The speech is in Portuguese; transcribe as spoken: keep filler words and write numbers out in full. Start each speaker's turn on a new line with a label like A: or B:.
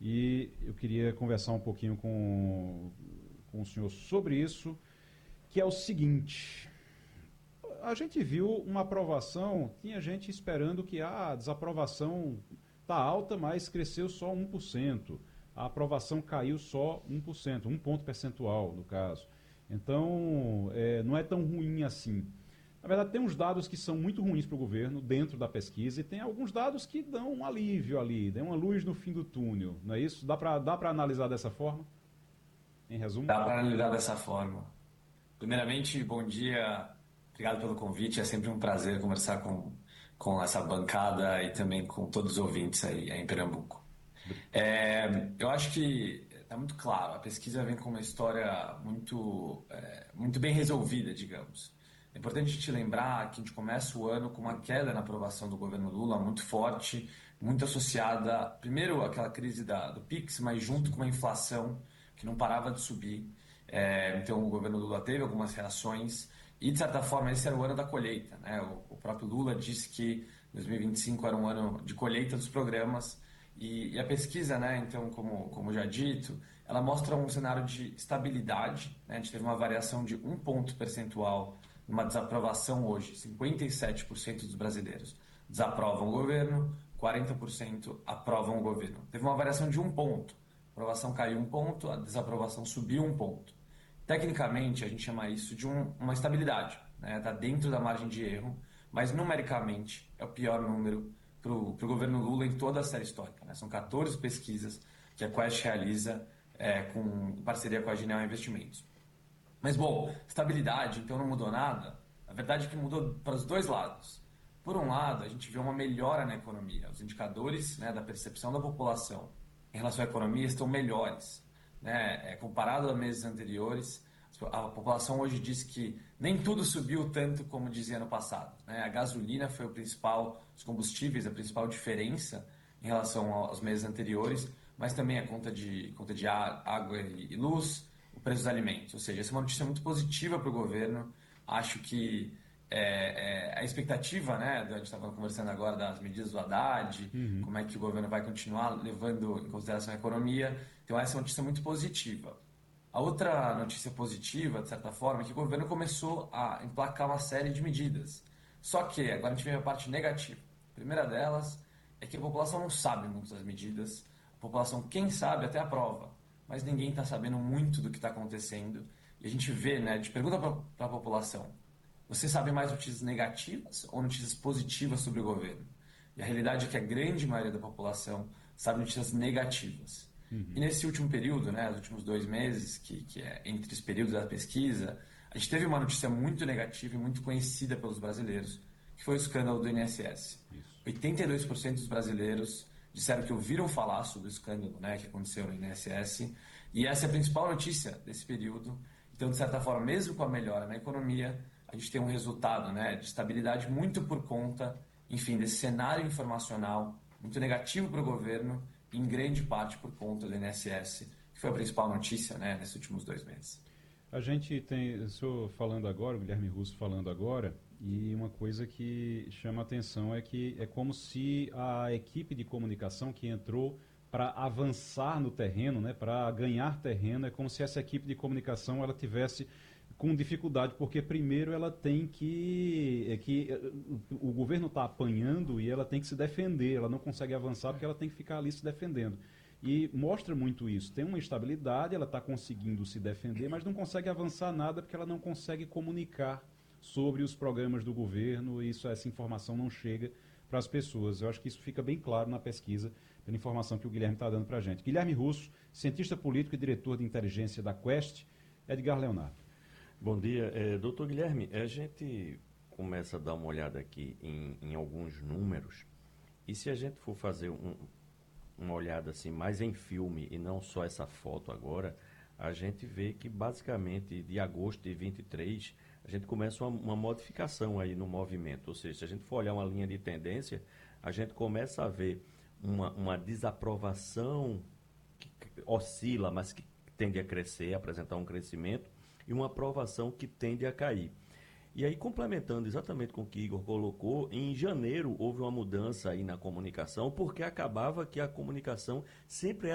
A: e eu queria conversar um pouquinho com, com o senhor sobre isso, que é o seguinte: a gente viu uma aprovação, tinha gente esperando que ah, a desaprovação está alta, mas cresceu só um por cento. A aprovação caiu só um por cento, um ponto percentual no caso. Então, é, não é tão ruim assim. Na verdade, tem uns dados que são muito ruins para o governo dentro da pesquisa e tem alguns dados que dão um alívio ali, dão uma luz no fim do túnel, não é isso? Dá para dá para analisar dessa forma? Em resumo?
B: Dá para analisar dessa forma. Primeiramente, bom dia, obrigado pelo convite. É sempre um prazer conversar com, com essa bancada e também com todos os ouvintes aí, aí em Pernambuco. É, eu acho que está muito claro, a pesquisa vem com uma história muito, é, muito bem resolvida, digamos. É importante a gente lembrar que a gente começa o ano com uma queda na aprovação do governo Lula muito forte, muito associada, primeiro, àquela crise da, do Pix, mas junto com uma inflação que não parava de subir. É, então, o governo Lula teve algumas reações e, de certa forma, esse era o ano da colheita, né? O, o próprio Lula disse que dois mil e vinte e cinco era um ano de colheita dos programas e, e a pesquisa, né, então, como, como já dito, ela mostra um cenário de estabilidade, né? A gente teve uma variação de um ponto percentual numa desaprovação hoje. cinquenta e sete por cento dos brasileiros desaprovam o governo, quarenta por cento aprovam o governo. Teve uma variação de um ponto. A aprovação caiu um ponto, a desaprovação subiu um ponto. Tecnicamente, a gente chama isso de um, uma estabilidade, né? Está dentro da margem de erro, mas numericamente é o pior número para o governo Lula em toda a série histórica, né? São quatorze pesquisas que a Quest realiza é, com, em parceria com a Genial Investimentos. Mas, bom, estabilidade, então não mudou nada. A verdade é que mudou para os dois lados. Por um lado, a gente vê uma melhora na economia. Os indicadores, né, da percepção da população em relação à economia estão melhores, né? É, comparado a meses anteriores, a população hoje diz que nem tudo subiu tanto como dizia no passado, né? A gasolina foi o principal, os combustíveis, a principal diferença em relação aos meses anteriores, mas também a conta de, conta de água e luz, o preço dos alimentos. Ou seja, essa é uma notícia muito positiva para o governo. Acho que é, é, a expectativa, né, a gente estava conversando agora das medidas do Haddad,
A: Uhum.
B: como é que o governo vai continuar levando em consideração a economia. Então essa é uma notícia muito positiva. A outra notícia positiva, de certa forma, é que o governo começou a emplacar uma série de medidas. Só que agora a gente vem a parte negativa. A primeira delas é que a população não sabe muito das medidas. A população, quem sabe, até aprova, mas ninguém está sabendo muito do que está acontecendo. E a gente vê, né, a gente pergunta para a população: você sabe mais notícias negativas ou notícias positivas sobre o governo? E a realidade é que a grande maioria da população sabe notícias negativas. E
A: Uhum.
B: nesse último período, né, os últimos dois meses, que, que é entre os períodos da pesquisa, a gente teve uma notícia muito negativa e muito conhecida pelos brasileiros, que foi o escândalo do I N S S.
A: Isso.
B: oitenta e dois por cento dos brasileiros disseram que ouviram falar sobre o escândalo, né, que aconteceu no I N S S, e essa é a principal notícia desse período. Então, de certa forma, mesmo com a melhora na economia, a gente tem um resultado, né, de estabilidade muito por conta, enfim, desse cenário informacional muito negativo para o governo, em grande parte por conta do I N S S, que foi a principal notícia, né, nesses últimos dois meses.
A: A gente tem, o senhor falando agora, o Guilherme Russo falando agora, e uma coisa que chama a atenção é que é como se a equipe de comunicação que entrou para avançar no terreno, né, para ganhar terreno, é como se essa equipe de comunicação ela tivesse com dificuldade, porque primeiro ela tem que, é que eh, o governo está apanhando e ela tem que se defender, ela não consegue avançar porque ela tem que ficar ali se defendendo. E mostra muito isso. Tem uma instabilidade, ela está conseguindo se defender, mas não consegue avançar nada porque ela não consegue comunicar sobre os programas do governo e isso, essa informação não chega para as pessoas. Eu acho que isso fica bem claro na pesquisa, pela informação que o Guilherme está dando para a gente. Guilherme Russo, cientista político e diretor de inteligência da Quest. Edgar Leonardo.
C: Bom dia, é, doutor Guilherme. A gente começa a dar uma olhada aqui em, em alguns números e se a gente for fazer um, uma olhada assim mais em filme e não só essa foto agora, a gente vê que basicamente de agosto de vinte e três a gente começa uma, uma modificação aí no movimento, ou seja, se a gente for olhar uma linha de tendência, a gente começa a ver uma, uma desaprovação que oscila, mas que tende a crescer, a apresentar um crescimento, e uma aprovação que tende a cair. E aí, complementando exatamente com o que Igor colocou, em janeiro houve uma mudança aí na comunicação, porque acabava que a comunicação sempre era